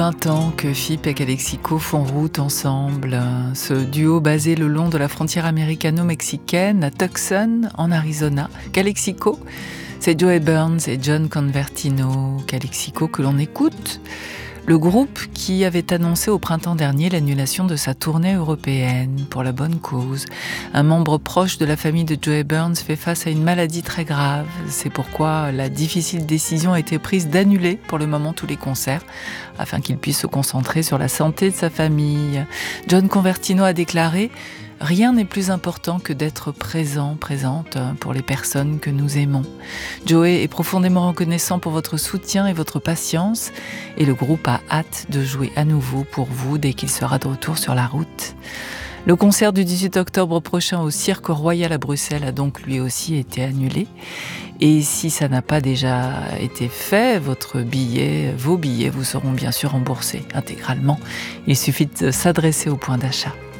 20 ans que Phipp et Calexico font route ensemble. Ce duo basé le long de la frontière américano-mexicaine à Tucson, en Arizona. Calexico, c'est Joey Burns et John Convertino. Calexico que l'on écoute. Le groupe qui avait annoncé au printemps dernier l'annulation de sa tournée européenne pour la bonne cause. Un membre proche de la famille de Joey Burns fait face à une maladie très grave. C'est pourquoi la difficile décision a été prise d'annuler pour le moment tous les concerts afin qu'il puisse se concentrer sur la santé de sa famille. John Convertino a déclaré « Rien n'est plus important que d'être présente pour les personnes que nous aimons. Joey est profondément reconnaissant pour votre soutien et votre patience et le groupe a hâte de jouer à nouveau pour vous dès qu'il sera de retour sur la route. » Le concert du 18 octobre prochain au Cirque Royal à Bruxelles a donc lui aussi été annulé. Et si ça n'a pas déjà été fait, vos billets vous seront bien sûr remboursés intégralement. Il suffit de s'adresser au point d'achat.